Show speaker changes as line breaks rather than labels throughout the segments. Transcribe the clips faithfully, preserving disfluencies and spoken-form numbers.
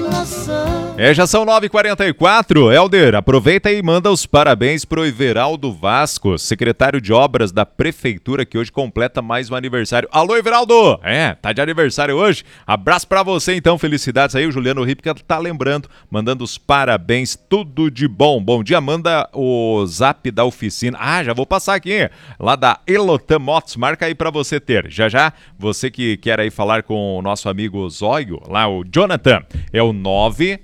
É, já são nove e quarenta e quatro. Helder, aproveita e manda os parabéns pro Everaldo Vasco, secretário de obras da prefeitura, que hoje completa mais um aniversário. Alô, Everaldo! É, tá de aniversário hoje. Abraço pra você, então. Felicidades aí. O Juliano Ripka tá lembrando, mandando os parabéns. Tudo de bom. Bom dia. Manda o zap da oficina. Ah, já vou passar aqui. Lá da Elotam Motos. Marca aí pra você ter. Já já, você que quer aí falar com o nosso amigo Zóio, lá o Jonathan, é o nove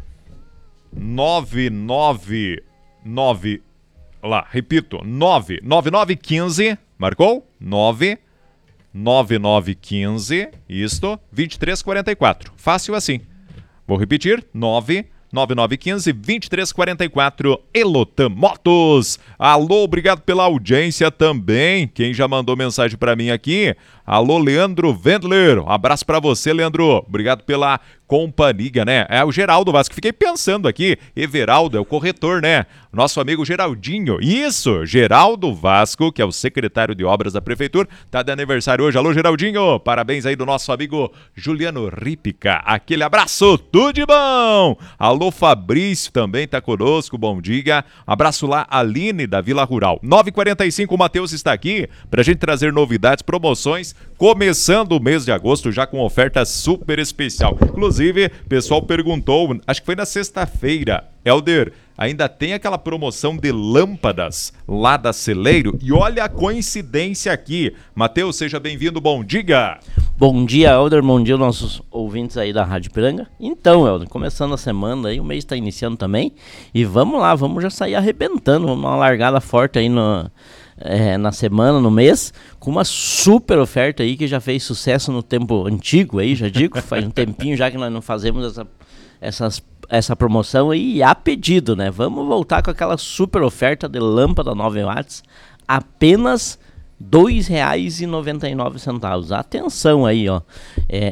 nove nove nove, lá, repito, nove nove nove um cinco, marcou? nove nove nove um cinco, isto, vinte e três quarenta e quatro. Fácil assim. Vou repetir, nove nove nove um cinco, vinte e três quarenta e quatro, Elotam Motos. Alô, obrigado pela audiência também. Quem já mandou mensagem pra mim aqui? Alô, Leandro Wendler. Um abraço pra você, Leandro. Obrigado pela companhia, né? É o Geraldo Vasco. Fiquei pensando aqui, Everaldo é o corretor, né? Nosso amigo Geraldinho. Isso, Geraldo Vasco, que é o secretário de obras da prefeitura, tá de aniversário hoje. Alô, Geraldinho. Parabéns aí do nosso amigo Juliano Ripka. Aquele abraço, tudo de bom. Alô, Fabrício também tá conosco, bom dia. Abraço lá, Aline da Vila Rural. nove e quarenta e cinco, o Matheus está aqui pra gente trazer novidades, promoções, começando o mês de agosto já com oferta super especial. Inclusive, o pessoal perguntou, acho que foi na sexta-feira, Helder, ainda tem aquela promoção de lâmpadas lá da Celeiro? E olha a coincidência aqui. Matheus, seja bem-vindo, bom dia.
Bom dia, Helder, bom dia aos nossos ouvintes aí da Rádio Piranga. Então, Helder, começando a semana aí, o mês está iniciando também, e vamos lá, vamos já sair arrebentando, vamos dar uma largada forte aí no... É, na semana, no mês, com uma super oferta aí que já fez sucesso no tempo antigo aí, já digo, faz um tempinho já que nós não fazemos essa, essas, essa promoção aí a pedido, né? Vamos voltar com aquela super oferta de lâmpada nove watts, apenas dois reais e noventa e nove centavos. Atenção aí, ó. É,